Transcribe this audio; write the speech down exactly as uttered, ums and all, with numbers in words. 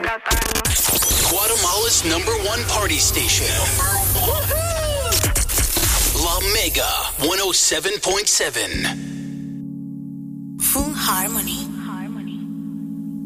Guatemala's number one party station. La Mega one oh seven point seven.